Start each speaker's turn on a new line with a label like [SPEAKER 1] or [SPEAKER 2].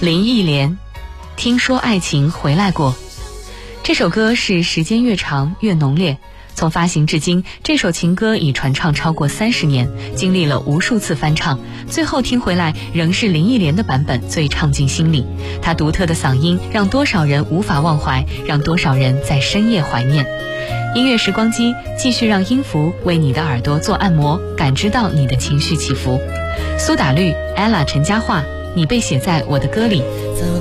[SPEAKER 1] 林忆莲，听说爱情回来过。这首歌是时间越长越浓烈，从发行至今，这首情歌已传唱超过30年，经历了无数次翻唱，最后听回来仍是林忆莲的版本最唱进心里。她独特的嗓音让多少人无法忘怀，让多少人在深夜怀念。音乐时光机继续让音符为你的耳朵做按摩，感知到你的情绪起伏。苏打绿 Ella 陈嘉桦，你被写在我的歌里。